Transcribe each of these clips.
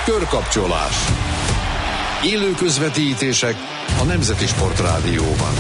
Körkapcsolás. Élő közvetítések a Nemzeti Sportrádióban.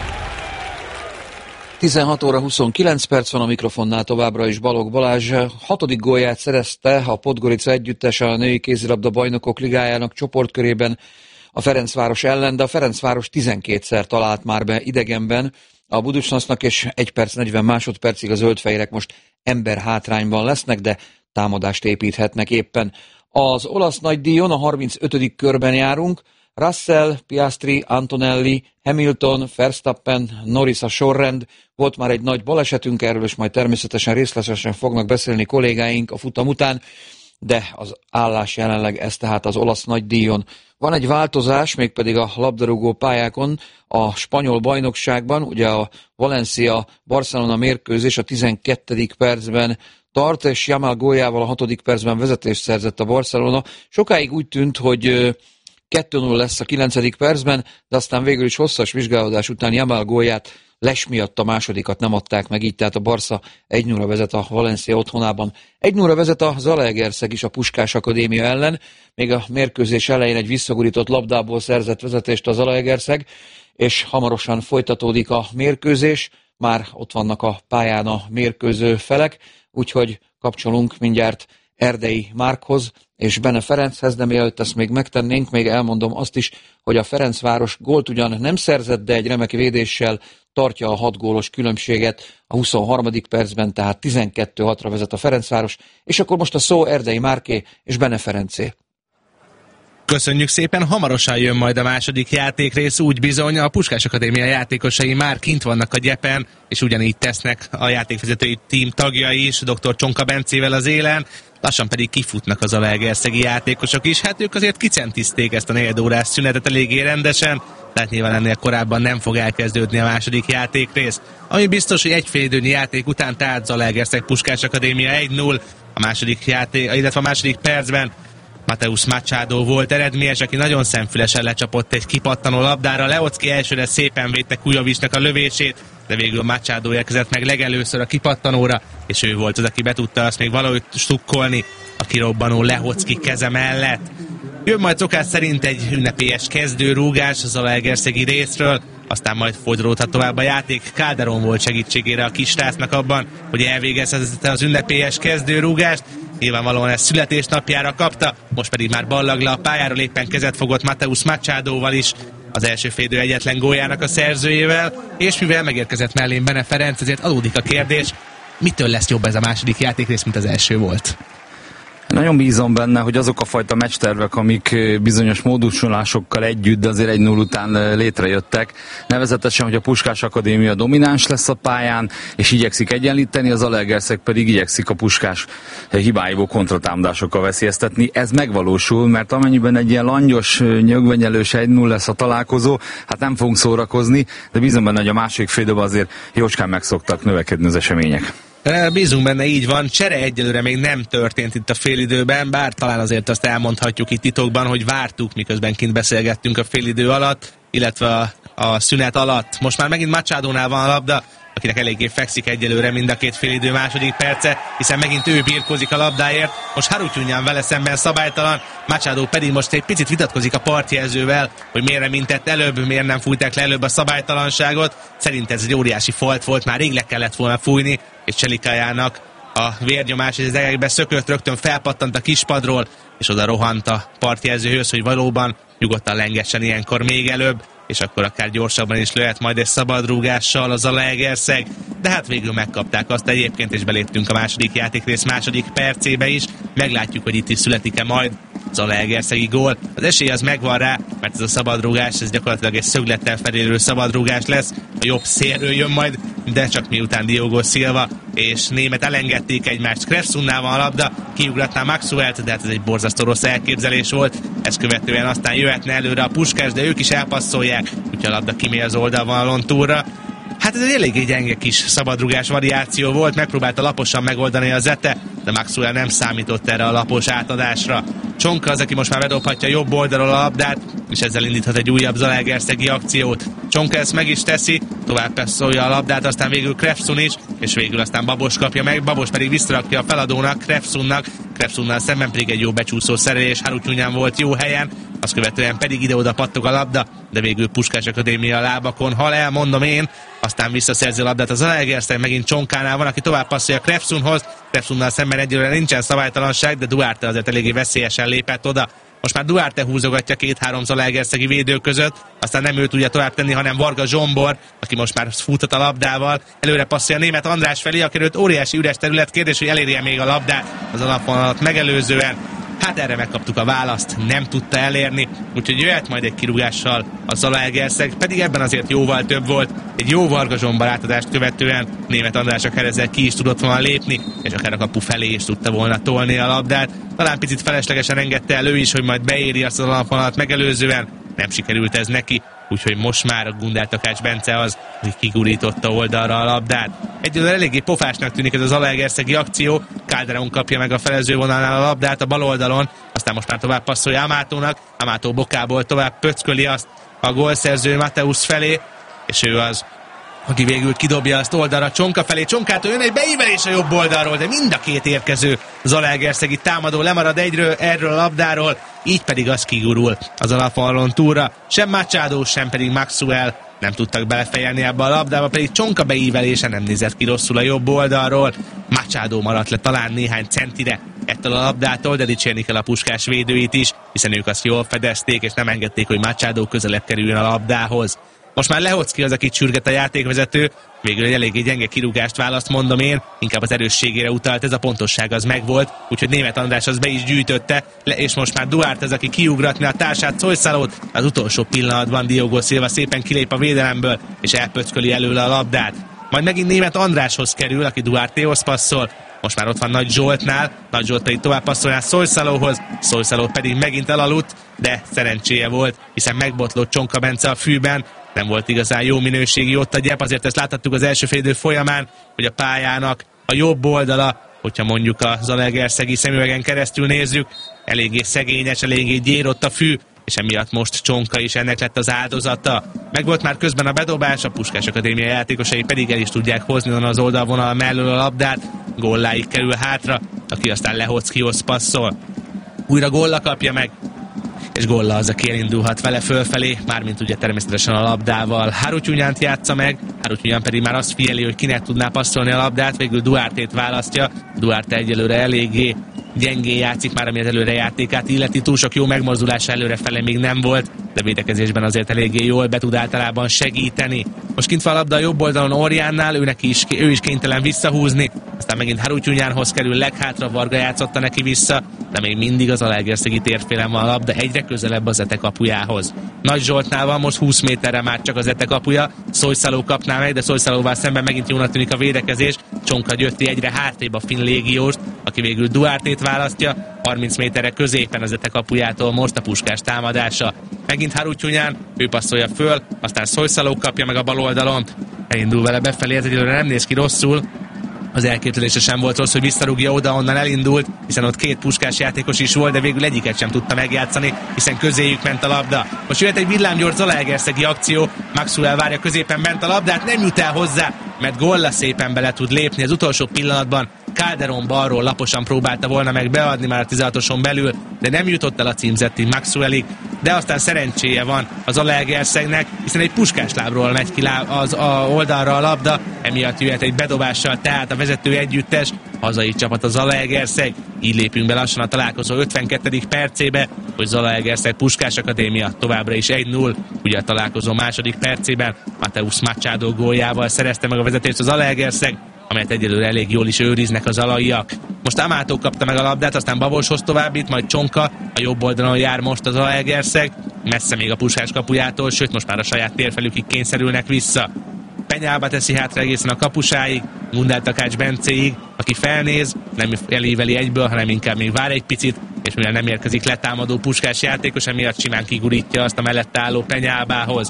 16 óra 29 perc van, a mikrofonnál továbbra is Balogh Balázs. 6. gólját szerezte a Podgorica együttes a női kézilabda bajnokok ligájának csoportkörében a Ferencváros ellen, de a Ferencváros 12-szer talált már be idegenben a Buducsnosznak, és 1 perc 40 másodpercig a zöldfehérek most emberhátrányban lesznek, de támadást építhetnek éppen. Az olasz nagydíjon a 35. körben járunk. Russell, Piastri, Antonelli, Hamilton, Verstappen, Norris a sorrend. Volt már egy nagy balesetünk, erről is majd természetesen részletesen fognak beszélni kollégáink a futam után, de az állás jelenleg ez tehát az olasz nagydíjon. Van egy változás, mégpedig a labdarúgó pályákon, a spanyol bajnokságban, ugye a Valencia-Barcelona mérkőzés a 12. percben tart, és Yamal góljával a 6. percben vezetést szerzett a Barcelona. Sokáig úgy tűnt, hogy 2-0 lesz a 9. percben, de aztán végül is hosszas vizsgálódás után Yamal gólját les miatt a másodikat nem adták meg, így tehát a Barca 1-0 vezet a Valencia otthonában. 1-0 vezet a Zalaegerszeg is a Puskás Akadémia ellen, még a mérkőzés elején egy visszagurított labdából szerzett vezetést a Zalaegerszeg, és hamarosan folytatódik a mérkőzés, már ott vannak a pályán a mérkőző felek, úgyhogy kapcsolunk mindjárt Erdei Márkhoz és Bene Ferenchez, de mielőtt ezt még megtennénk, még elmondom azt is, hogy a Ferencváros gólt ugyan nem szerzett, de egy remek védéssel tartja a 6 gólos különbséget a 23. percben, tehát 12-6-ra vezet a Ferencváros, és akkor most a szó Erdei Márké és Bene Ferencé. Köszönjük szépen, hamarosan jön majd a második játékrész, úgy bizony a Puskás Akadémia játékosai már kint vannak a gyepen, és ugyanígy tesznek a játékvezetői tím tagjai is, dr. Csonka Bencével az élen, lassan pedig kifutnak az zalaegerszegi játékosok is, hát ők azért kicentizték ezt a negyedórás szünetet eléggé rendesen, tehát nyilván ennél korábban nem fog elkezdődni a második játékrész. Ami biztos, hogy egyfélidőnyi játék után, tehát Zalaegerszeg Puskás Akadémia 1-0, a második percben Mateusz Machado volt eredményes, aki nagyon szemfülesen lecsapott egy kipattanó labdára. Leocki elsőre szépen védte Kujovicsnak a lövését, de végül Machado érkezett meg legelőször a kipattanóra, és ő volt az, aki be tudta azt még valahogy stukkolni a kirobbanó Leocki keze mellett. Jön majd szokás szerint egy ünnepélyes kezdőrúgás az zalaegerszegi részről, aztán majd folytatódhat tovább a játék. Calderon volt segítségére a kisrácnak abban, hogy elvégezhette az ünnepélyes kezdőrúgást. Nyilvánvalóan ezt születésnapjára kapta, most pedig már ballag le a pályáról, éppen kezet fogott Mateusz Machadóval is, az első félidő egyetlen góljának a szerzőjével, és mivel megérkezett mellén Bene Ferenc, ezért adódik a kérdés, mitől lesz jobb ez a második játékrész, mint az első volt? Nagyon bízom benne, hogy azok a fajta meccstervek, amik bizonyos módosulásokkal együtt, de azért 1-0 után létrejöttek, nevezetesen, hogy a Puskás Akadémia domináns lesz a pályán, és igyekszik egyenlíteni, az Zalaegerszeg pedig igyekszik a Puskás hibáivó kontratámadásokkal veszélyeztetni. Ez megvalósul, mert amennyiben egy ilyen langyos, nyögvenyelős 1-0 lesz a találkozó, hát nem fogunk szórakozni, de bízom benne, hogy a második félidőben azért jócskán meg szoktak növekedni az események. Bízunk benne, így van. Csere egyelőre még nem történt itt a félidőben, bár talán azért azt elmondhatjuk itt titokban, hogy vártuk, miközben kint beszélgettünk a félidő alatt, illetve a szünet alatt. Most már megint Machadónál van a labda, akinek eléggé fekszik egyelőre mind a két félidő második perce, hiszen megint ő birkózik a labdáért. Most Harutyunyan vele szemben szabálytalan, Machado pedig most egy picit vitatkozik a partjelzővel, hogy miért nem intett előbb, miért nem fújták le előbb a szabálytalanságot. Szerint ez egy óriási fault volt, már rég le kellett volna fújni, és Cselikájának a vérnyomás az egekbe szökött, rögtön felpattant a kispadról, és oda rohant a partjelzőhöz, hogy valóban nyugodtan lengessen ilyenkor még előbb, és akkor akár gyorsabban is lehet majd egy szabadrúgással az Zalaegerszeg, de hát végül megkapták azt egyébként, és beléptünk a második játékrész második percébe is. Meglátjuk, hogy itt is születik-e majd Zalaegerszegi gól. Az esély az megvan rá, mert ez a szabadrúgás, ez gyakorlatilag egy szöglettel felérő szabadrúgás lesz. A jobb szélről jön majd, de csak miután Diogo Silva és Német elengedték egymást. Krefsunnál van a labda, kiugratná Maxwellt, de hát ez egy borzasztó rossz elképzelés volt. Ezt követően aztán jöhetne előre a Puskás, de ők is elpasszolják, úgyhogy a labda kimegy az oldalvonalon túlra. Hát ez egy eléggé gyenge kis szabadrugás variáció volt, megpróbálta laposan megoldani a Zete, de Maxwell nem számított erre a lapos átadásra. Csonka az, aki most már bedobhatja jobb oldalról a labdát, és ezzel indíthat egy újabb zalaegerszegi akciót. Csonka ezt meg is teszi, tovább passzolja a labdát, aztán végül Krefsun is, és végül aztán Babos kapja meg, Babos pedig visszarakja a feladónak, Krefsunnal szemben pedig egy jó becsúszó szerelés, Harutyunyan volt jó helyen, azt követően pedig ide-oda pattog a labda, de végül Puskás Akadémia a lábakon hal el, mondom én, aztán visszaszerzi a labdát a Zalaegerszeg, megint Csonkánál van, aki tovább passzolja Krefsunhoz, Krefsunnal szemben egyelőre nincsen szabálytalanság, de Duarte azért eléggé veszélyesen lépett oda. Most már Duarte húzogatja 2-3 zalaegerszegi védő között, aztán nem ő tudja tovább tenni, hanem Varga Zsombor, aki most már futhat a labdával. Előre passzolja Németh András felé, aki előtt óriási üres terület, kérdés, hogy elérje még a labdát az alapvonalat megelőzően. Hát erre megkaptuk a választ, nem tudta elérni, úgyhogy jöhet majd egy kirúgással a Zalaegerszeg, pedig ebben azért jóval több volt. Egy jó Varga Zsombor átadást követően Németh András akár ezzel ki is tudott volna lépni, és akár a kapu felé is tudta volna tolni a labdát. Talán picit feleslegesen engedte el ő is, hogy majd beéri azt az alapvonalat megelőzően, nem sikerült ez neki, úgyhogy most már a Gundel Takács Bence az, hogy kigurította oldalra a labdát. Egyelőre eléggé pofásnak tűnik ez az zalaegerszegi akció, Calderon kapja meg a felezővonalnál a labdát a bal oldalon, aztán most már tovább passzolja Amatónak, Amató bokából tovább pöcköli azt a gólszerző Mateusz felé, és ő az, aki végül kidobja azt oldalra Csonka felé. Csonkától jön egy beívelés a jobb oldalról, de mind a két érkező zalaegerszegi támadó lemarad erről a labdáról, így pedig az kigurul az alapfalon túlra. Sem Machado, sem pedig Maxwell nem tudtak belefejelni ebbe a labdába, pedig Csonka beívelése nem nézett ki rosszul a jobb oldalról. Machado maradt le talán néhány centire ettől a labdától, de dicsérni kell a Puskás védőit is, hiszen ők azt jól fedezték, és nem engedték, hogy Machado közelebb kerüljön a labdához. Most már Lehocki az, akit sürget a játékvezető, végül egy eléggé gyenge kirúgást választ, mondom én, inkább az erősségére utalt, ez a pontosság az megvolt, úgyhogy Németh András az be is gyűjtötte, és most már Duarte az, aki kiugratni a társát, Szojszalót, az utolsó pillanatban Diogo Silva szépen kilép a védelemből, és elpöcköli előle a labdát. Majd megint Németh Andráshoz kerül, aki Duartehoz passzol, most már ott van Nagy Zsoltnál, Nagy Zsolt pedig tovább passzolná Szojszalóhoz, Szojszaló pedig megint elaludt, de szerencséje volt, hiszen megbotlott Csonka Bence a fűben, nem volt igazán jó minőségi ott a gyep, azért ezt láthattuk az első félidő folyamán, hogy a pályának a jobb oldala, hogyha mondjuk a zalaegerszegi szemüvegen keresztül nézzük, eléggé szegényes, eléggé gyérott a fű, és emiatt most Csonka is ennek lett az áldozata. Meg volt már közben a bedobás, a Puskás Akadémia játékosai pedig el is tudják hozni onnan az oldalvonal mellől a labdát, gólláig kerül hátra, aki aztán Lehockihoz passzol. Újra Golla kapja meg, és Golla az, aki elindulhat vele fölfelé, mármint ugye természetesen a labdával. Harutyunyant játsza meg, Harutyunyan pedig már azt figyeli, hogy kinek tudná passzolni a labdát, végül Duartét választja. Duarte egyelőre eléggé gyengén játszik már, ami az előrejátékát illeti, túl sok jó megmozdulása előrefele még nem volt, de védekezésben azért eléggé jól be tud általában segíteni. Most kint van a labda a jobb oldalon Orjánnál, ő is kénytelen visszahúzni, aztán megint Harutyunyanhoz kerül leghátra, Varga játszotta neki vissza, de még mindig az Zalaegerszegi térfélen van a labda, egyre közelebb az Ete kapujához. Nagy Zsoltnál van most 20 méterre már csak az Ete kapuja, Szojszaló kapná meg, de Szojszalóval szemben megint jónak tűnik a védekezés, Csonka Gyötti egyre hátrébb a finn légióst, aki végül Duartét választja, 30 méterre középen az Ete kapujától most a Puskás támadása. Megint Harutyunyan, ő passzolja föl, aztán Szojszaló kapja meg a bal oldalon, elindul vele befelé, ez egyelőre nem néz ki rosszul. Az elképzelése sem volt rossz, hogy visszarúgja oda, onnan elindult, hiszen ott két Puskás játékos is volt, de végül egyiket sem tudta megjátszani, hiszen közéjük ment a labda. Most jöhet egy villámgyors zalaegerszegi akció, Maxwell várja középen bent a labdát, nem jut el hozzá, mert Golla szépen bele tud lépni az utolsó pillanatban. Calderon balról laposan próbálta volna meg beadni már a 16-oson belül, de nem jutott el a címzetti Maxwellig, de aztán szerencséje van az Zalaegerszegnek, hiszen egy Puskás lábról megy ki az oldalra a labda, emiatt jöhet egy bedobással, tehát a vezető együttes, hazai csapat a Zalaegerszeg, így lépünk be lassan a találkozó 52. percébe, hogy Zalaegerszeg Puskás Akadémia továbbra is 1-0, ugye a találkozó második percében Mateusz Machado góljával szerezte meg a vezetést az Zalaegerszeg, amelyet egyelőre elég jól is őriznek az alaiak. Most Amató kapta meg a labdát, aztán Baboshoz továbbít, majd Csonka, a jobb oldalon jár most az Zalaegerszeg, messze még a Puskás kapujától, sőt most már a saját térfelükig kényszerülnek vissza. Penyába teszi hátra egészen a kapusáig, Gundel Takács Bencéig, aki felnéz, nem elíveli egyből, hanem inkább még vár egy picit, és mivel nem érkezik letámadó Puskás játékos, emiatt simán kigurítja azt a mellette álló Penyábához.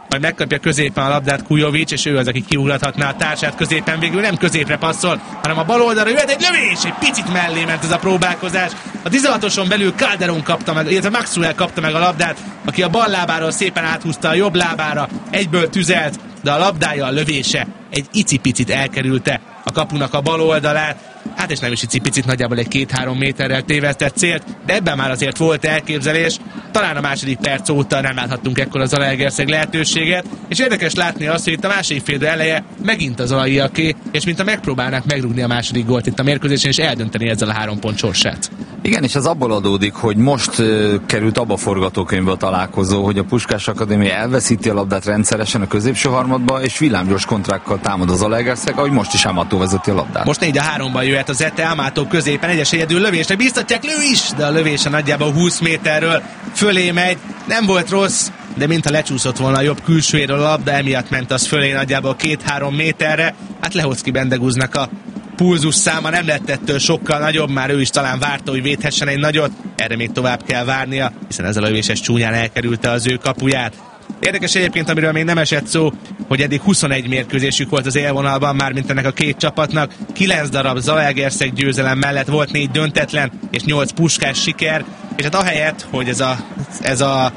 majd megkapja középen a labdát Kujovics, és ő az, aki kiugrathatná a társát középen, végül nem középre passzol, hanem a bal oldalra jöhet egy lövés, egy picit mellé ment ez a próbálkozás. A 16-oson belül Calderon kapta meg, illetve Maxwell kapta meg a labdát, aki a bal lábáról szépen áthúzta a jobb lábára, egyből tüzelt, de a labdája, a lövése egy icipicit elkerülte a kapunak a bal oldalát, hát és nem is icipicit, nagyjából egy 2-3 méterrel tévesztett célt, de ebben már azért volt elképzelés. Talán a második perc óta nem láthattunk ekkor az Zalaegerszeg lehetőséget, és érdekes látni azt, hogy itt a második fél eleje megint az Zalaiaké, és mintha megpróbálnák megrúgni a második gólt itt a mérkőzésen, és eldönteni ezzel a 3 pont sorsát. Igen, és ez abból adódik, hogy most került abba a forgatókönyvbe a találkozó, hogy a Puskás Akadémia elveszíti a labdát rendszeresen a középső harmadba, és villámgyors kontrákkal támad az Zalaegerszeg, ahogy most is Amato vezeti a labdát. Most 4-3-ban jöhet az Ete, Amato középen, egyes egyedül lövésre bíztatják, lő is, de a lövése nagyjából 20 méterről fölé megy, nem volt rossz, de mintha lecsúszott volna a jobb külsőjéről a labda, emiatt ment az fölé nagyjából 2-3 méterre. Hát Lehocki Bendegúznak a pulzus száma nem lett ettől sokkal nagyobb, már ő is talán várta, hogy védhessen egy nagyot, erre még tovább kell várnia, hiszen ez a lövéses csúnyán elkerülte az ő kapuját. Érdekes egyébként, amiről még nem esett szó, hogy eddig 21 mérkőzésük volt az élvonalban, mármint ennek a két csapatnak. 9 darab Zalaegerszeg győzelem mellett volt 4 döntetlen és 8 Puskás siker, és hát ahelyett, hogy ez a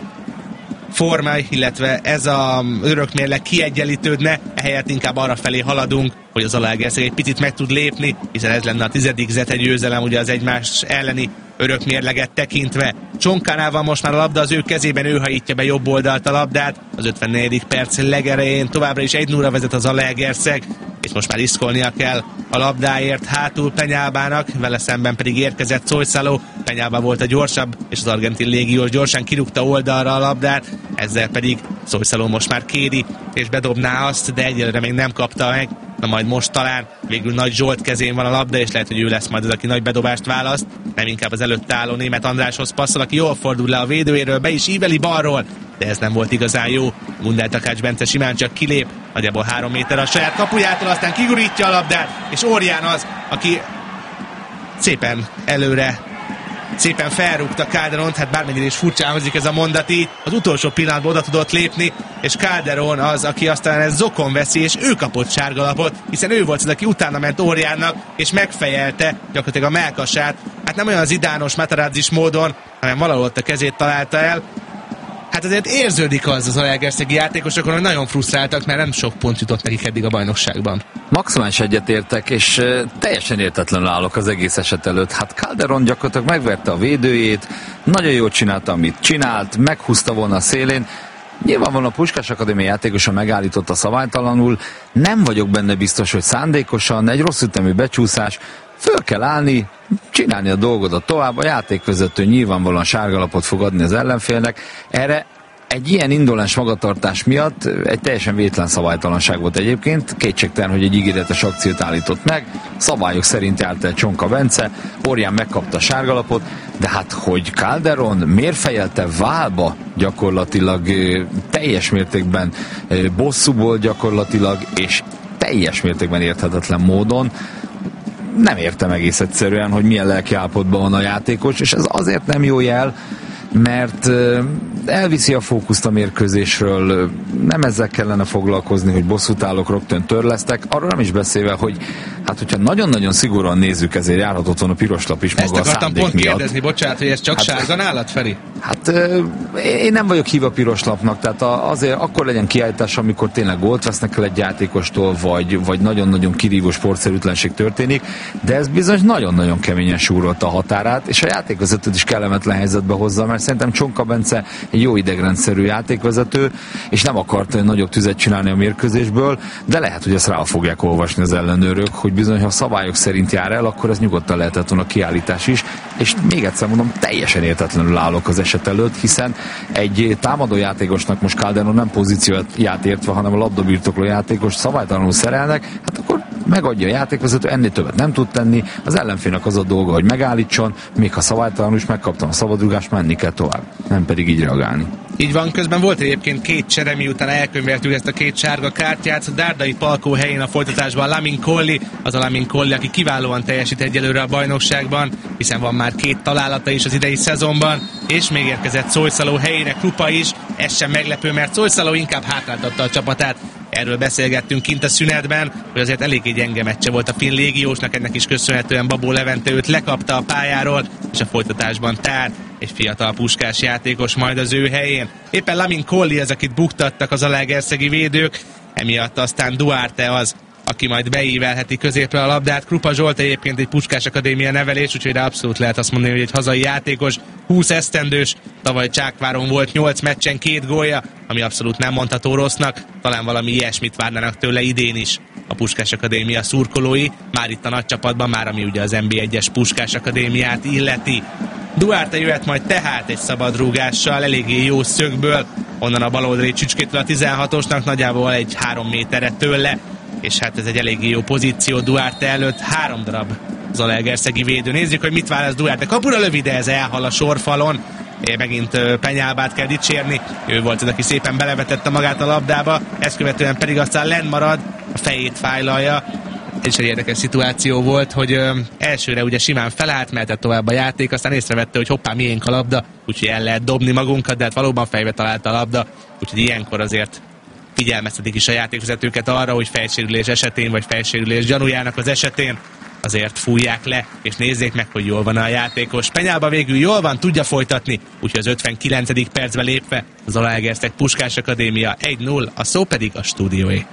forma, illetve ez a örökmérleg kiegyenlítődne, ehelyett inkább arra felé haladunk, hogy az Zalaegerszeg egy picit meg tud lépni, hiszen ez lenne a 10. zete győzelem, ugye az egymás elleni örökmérleget tekintve. Csonkánál van most már a labda az ő kezében, ő hajítja be jobb oldalt a labdát, az 54. perc legerején továbbra is 1-0-ra vezet az Zalaegerszeg, és most már iszkolnia kell a labdáért hátul Penyábának, vele szemben pedig érkezett Soysalo. Penyába volt a gyorsabb, és az argentin légiós gyorsan kirúgta oldalra a labdát, ezzel pedig Soysalo most már kéri, és bedobná azt, de egyelőre még nem kapta meg. Na majd most talán végül Nagy Zsolt kezén van a labda, és lehet, hogy ő lesz majd az, aki nagy bedobást választ, nem inkább az előtt álló Németh Andráshoz passzol, aki jól fordul le a védőjéről, be is íveli balról, de ez nem volt igazán jó. Gundel Takács Bence simán csak kilép, nagyjából 3 méter a saját kapujától, aztán kigurítja a labdát, és Órián az, aki szépen előre, szépen felrúgta Calderont, hát bármennyire is furcsán hangzik ez a mondat így, az utolsó pillanatban oda tudott lépni, és Calderon az, aki aztán ez zokon veszi, és ő kapott sárgalapot, hiszen ő volt az, aki utána ment Óriánnak, és megfejelte gyakorlatilag a mellkasát, hát nem olyan az Zidános Matarazzis módon, hanem valahol ott a kezét találta el. Hát azért érződik az zalaegerszegi játékosokon, hogy nagyon frusztráltak, mert nem sok pont jutott nekik eddig a bajnokságban. Maximális egyetértek, és teljesen értetlenül állok az egész eset előtt. Hát Calderon gyakorlatilag megverte a védőjét, nagyon jól csinálta, amit csinált, meghúzta volna a szélén. Nyilvánvalóan a Puskás Akadémia játékosa megállította szabálytalanul, nem vagyok benne biztos, hogy szándékosan, egy rossz ütemű becsúszás, föl kell állni, csinálni a dolgodat tovább, a játékvezető nyilvánvalóan sárgalapot fog adni az ellenfélnek. Erre egy ilyen indolens magatartás miatt egy teljesen vétlen szabálytalanság volt egyébként, kétségtelen, hogy egy ígéretes akciót állított meg, szabályok szerint járt el Csonka Bence, Órián megkapta a sárgalapot, de hát hogy Calderon miért fejelte válba gyakorlatilag teljes mértékben bosszúból gyakorlatilag, és teljes mértékben érthetetlen módon, nem értem egész egyszerűen, hogy milyen lelkiállapotban van a játékos, és ez azért nem jó jel, mert elviszi a fókuszt a mérkőzésről, nem ezzel kellene foglalkozni, hogy bosszút állok, rögtön törlesztek, arról nem is beszélve, hogy hát hogyha nagyon-nagyon szigorúan nézzük, ezért járhatott volna a piros lap is maga a szándék miatt. Ezt akartam pont kérdezni, bocsánat, hogy ez csak sárga nálad, Feri? Hát én nem vagyok hív a piros lapnak, tehát azért akkor legyen kiállítás, amikor tényleg gólt vesznek el egy játékostól, vagy nagyon-nagyon kirívó sportszerűtlenség történik, de ez bizony nagyon-nagyon keményen súrolta a határát, és a játékvezetőt is kellemetlen helyzetbe hozza, mert szerintem Csonka Bence egy jó idegrendszerű játékvezető, és nem akart nagyobb tüzet csinálni a mérkőzésből, de lehet, hogy ezt rá fogják olvasni az ellenőrök, hogy bizony, ha a szabályok szerint jár el, akkor ez nyugodtan lehetett volna kiállítás is, és még egyszer mondom, teljesen állok az eset előtt, hiszen egy támadó játékosnak most Calderon nem pozícióját értve, hanem a labdabirtokló játékos szabálytalanul szerelnek, hát akkor megadja a játékvezető, ennél többet nem tud tenni, az ellenfélnek az a dolga, hogy megállítson, még ha szabálytalanul is megkaptam a szabadrúgást, menni kell tovább, nem pedig így reagálni. Így van, közben volt egyébként 2 csere, miután elkönyveltük ezt a 2 sárga kártyát. Dárdai Palkó helyén a folytatásban Lamin Colli, az a Lamin Colli, aki kiválóan teljesít egyelőre a bajnokságban, hiszen van már 2 találata is az idei szezonban, és még érkezett Soysalo helyére Krupa is, ez sem meglepő, mert Szolszaló inkább hátráltatta a csapatát. Erről beszélgettünk kint a szünetben, hogy azért eléggé gyenge meccse volt a finn légiósnak, ennek is köszönhetően Babó Levente őt lekapta a pályáról, és a folytatásban Tár, egy fiatal puskás játékos majd az ő helyén. Éppen Lamin Colli az, akit buktattak az zalaegerszegi védők, emiatt aztán Duarte az, aki majd beívelheti középre a labdát. Krupa Zsolt egyébként egy Puskás Akadémia nevelés, úgyhogy abszolút lehet azt mondani, hogy egy hazai játékos, 20 esztendős, tavaly Csákváron volt 8 meccsen 2 gólja, ami abszolút nem mondható rossznak, talán valami ilyesmit várnának tőle idén is a Puskás Akadémia szurkolói, már itt a nagy csapatban, már ami ugye az NB1-es Puskás Akadémiát illeti. Duarte jöhet majd tehát egy szabadrúgással, eléggé jó szögből, onnan a baloldali csücskétől a 16-osnak, nagyjából egy 3 méterre tőle, és hát ez egy eléggé jó pozíció Duarte előtt, 3 darab zalaegerszegi védő. Nézzük, hogy mit válasz Duarte. Kapura lövi, de ez elhal a sorfalon. Megint Penyálbát kell dicsérni. Ő volt az, aki szépen belevetette magát a labdába, ezt követően pedig aztán lenn marad, a fejét fájlalja. Ez egy érdekes szituáció volt, hogy elsőre ugye simán felállt, mehetett tovább a játék, aztán észrevette, hogy hoppá, miénk a labda, úgyhogy el lehet dobni magunkat, de hát valóban fejbe találta a labda, úgyhogy ilyenkor azért figyelmeztetik is a játékvezetőket arra, hogy fejsérülés esetén, vagy fejsérülés gyanújának az esetén azért fújják le, és nézzék meg, hogy jól van a játékos. Penyálba végül jól van, tudja folytatni, úgyhogy az 59. percbe lépve Zalaegerszeg Puskás Akadémia 1-0, a szó pedig a stúdióé.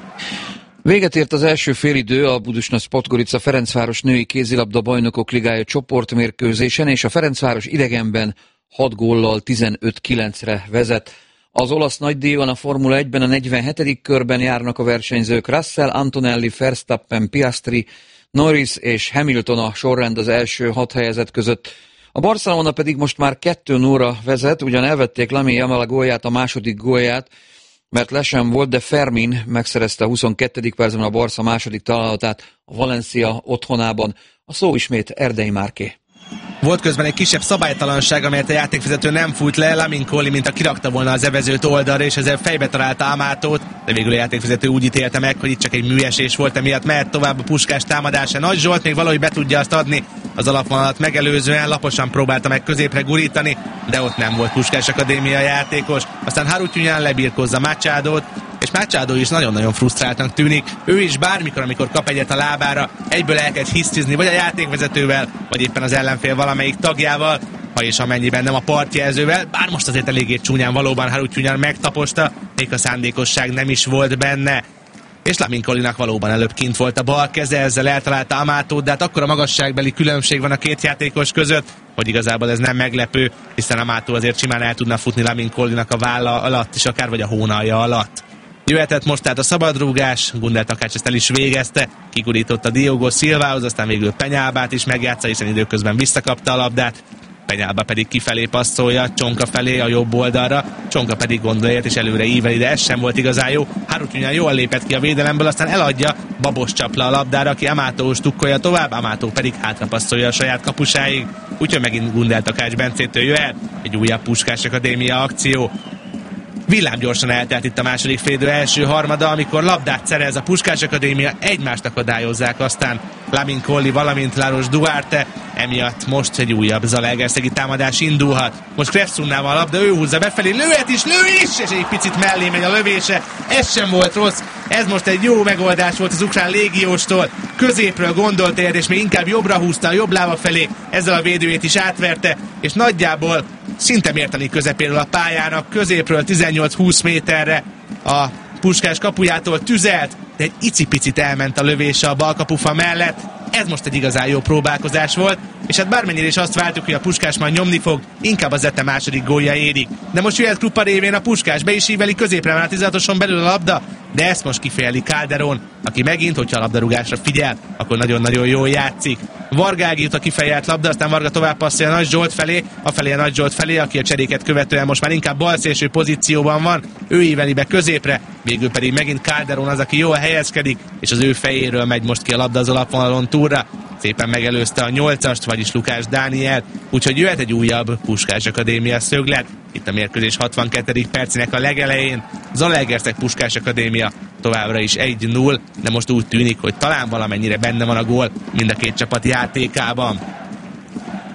Véget ért az első félidő a Budusnasz Podgorica Ferencváros női kézilabda bajnokok ligája csoportmérkőzésen, és a Ferencváros idegenben 6 góllal 15-9-re vezet. Az olasz nagydíjon a Formula 1-ben a 47. körben járnak a versenyzők. Russell, Antonelli, Verstappen, Piastri, Norris és Hamilton a sorrend az első 6 helyezett között. A Barcelona pedig most már 2-0-ra vezet, ugyan elvették Lamine Yamal gólját, a második gólját, mert le sem volt, de Fermin megszerezte a 22. percben a Barca második találatát a Valencia otthonában. A szó ismét Erdei Márké. Volt közben egy kisebb szabálytalanság, amelyet a játékvezető nem fújt le, Lamin Colli, mint a kirakta volna az evezőt oldalra, és ezzel fejbe találta Amatót, de végül a játékvezető úgy ítélte meg, hogy itt csak egy műesés volt, emiatt mehet tovább a Puskás támadása. Nagy Zsolt még valahogy be tudja azt adni az alapvonalat megelőzően, laposan próbálta meg középre gurítani, de ott nem volt Puskás Akadémia játékos. Aztán Harutyunyan lebirkozza Machadót, és Machado is nagyon-nagyon frusztráltnak tűnik. Ő is bármikor, amikor kap egyet a lábára, egyből elkezd hisztizni, vagy a játékvezetővel, vagy éppen az ellenfél valamelyik tagjával, ha és amennyiben nem a partjelzővel, bár most azért eléggé csúnyán valóban Harutyunyan megtaposta, még a szándékosság nem is volt benne. És Lamin Collinak valóban előbb kint volt a bal keze, ezzel eltalálta Amatót, de hát akkor a magasságbeli különbség van a két játékos között, hogy igazából ez nem meglepő, hiszen Amató azért simán el tudna futni Lamin Collinak a válla alatt, és akár vagy a hónalja alatt. Jöhetett most tehát a szabadrúgás, Gundel Takács ezt el is végezte, kigurította Diogo Silvához, aztán végül Penyálbát is megjátsza, hiszen időközben visszakapta a labdát, Penyálba pedig kifelé passzolja, Csonka felé a jobb oldalra, Csonka pedig gondolért és előre íveli, de ez sem volt igazán jó. Harutyunyan jól lépett ki a védelemből, aztán eladja, Babos csapla a labdára, aki Amató stukkolja tovább, Amató pedig hátra passzolja a saját kapusáig, úgyhogy megint Gundel Takács Bencétől jöhet egy újabb Puskás Akadémia akció. Villámgyorsan eltelt itt a második félidő első harmada, amikor labdát szerez a Puskás Akadémia, egymást akadályozzák aztán Lamin Colli, valamint Laros Duarte, emiatt most egy újabb zalaegerszegi támadás indulhat. Most Krefsunnál van a labda, ő húzza befelé, lőhet is, lő is, és egy picit mellé megy a lövése, ez sem volt rossz, ez most egy jó megoldás volt az ukrán légióstól, középről gondolt ért, és még inkább jobbra húzta a jobb lába felé, ezzel a védőjét is átverte, és nagyjából szinte mérteni közepéről a pályának, középről 18-20 méterre a Puskás kapujától tüzelt, de egy icipicit elment a lövése a bal kapufa mellett. Ez most egy igazán jó próbálkozás volt, és hát bármennyire is azt vártuk, hogy a Puskás majd nyomni fog, inkább az Zete második gólja érik. De most jöhet Krupa révén a Puskás, be is íveli középre, már a 16-oson belül a labda, de ezt most kifejeli Calderón, aki megint, hogyha a labdarúgásra figyel, akkor nagyon-nagyon jól játszik. Varga Ági jut a kifejelt labda, aztán Varga tovább passzolja Nagy Zsolt felé, afelé a Nagy Zsolt felé, aki a cseréket követően most már inkább balszélső pozícióban van, ő íveli be középre, végül pedig megint Calderón az, aki jól helyezkedik, és az ő fejéről megy most ki a labda az alapvonalon túlra. Szépen megelőzte a 8-ast, vagyis Lukás Dánielt, úgyhogy jöhet egy újabb Puskás Akadémia szöglet. Itt a mérkőzés 62. percének a legelején. Zalaegerszeg Puskás Akadémia továbbra is 1-0, de most úgy tűnik, hogy talán valamennyire benne van a gól mind a két csapat játékában.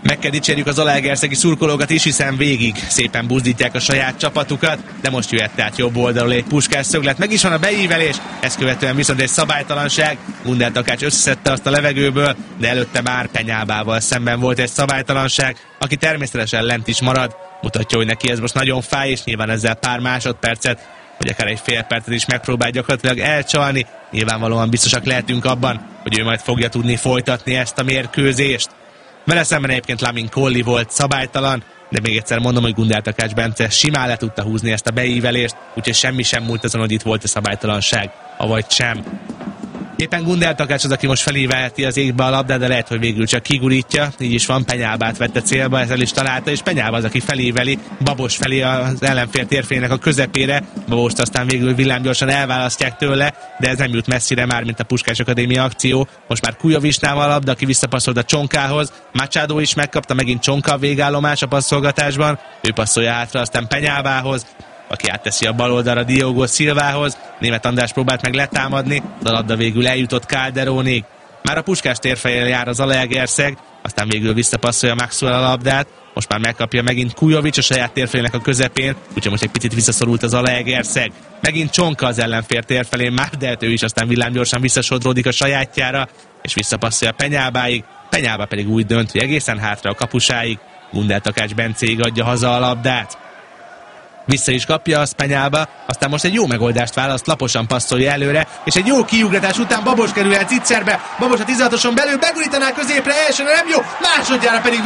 Meg kell dicsérjük az zalaegerszegi szurkolókat is, hiszen végig szépen buzdítják a saját csapatukat, de most jöhet át jobb oldalról egy Puskás szöglet. Meg is van a beívelés, ezt követően viszont egy szabálytalanság. Gundel Takács összeszedte azt a levegőből, de előtte már Penyábával szemben volt egy szabálytalanság, aki természetesen lent is marad. Mutatja, hogy neki ez most nagyon fáj, és nyilván ezzel pár másodpercet, vagy akár egy fél percet is megpróbál gyakorlatilag elcsalni. Nyilvánvalóan biztosak lehetünk abban, hogy ő majd fogja tudni folytatni ezt a mérkőzést. Vele szemben egyébként Lamin Colli volt szabálytalan, de még egyszer mondom, hogy Gundel Takács Bence simán le tudta húzni ezt a beívelést, úgyhogy semmi sem múlt azon, hogy itt volt a szabálytalanság, avagy sem. Éppen Gundel Takács az, aki most felívelheti az égbe a labdát, de lehet, hogy végül csak kigurítja, így is van, Penyábát vette célba, ezzel is találta, és Penyába az, aki felíveli, Babos felé az ellenfél térfének a közepére, Babost aztán végül villámgyorsan elválasztják tőle, de ez nem jut messzire már, mint a Puskás Akadémia akció. Most már Kujovicsnál a labda, aki visszapaszolt a Csonkához, Machado is megkapta, megint Csonka a végállomás a passzolgatásban, ő passzolja hátra, aztán Penyábához, aki átteszi a bal oldalra Diogo Silvához. Németh András próbált meg letámadni, de a labda végül eljutott Calderónig. Már a Puskás térfejjel jár az Zalaegerszeg, aztán végül visszapasszolja Maxwell a labdát, most már megkapja megint Kujovics a saját térfejének a közepén, úgyhogy most egy picit visszaszorult az Zalaegerszeg. Megint Csonka az ellenfél térfelén már, de ő is aztán villámgyorsan visszasodródik a sajátjára, és visszapasszolja Penyábáig, Penyába pedig úgy dönt, hogy egészen hátra a kapusáig, Gundel Takács Bencéig adja haza a labdát. Vissza is kapja a Penyába, aztán most egy jó megoldást választ, laposan passzolja előre, és egy jó kiugratás után Babos kerül el Cicserbe, Babos a 16-oson belül, begurítaná középre, elsőre nem jó, másodjára pedig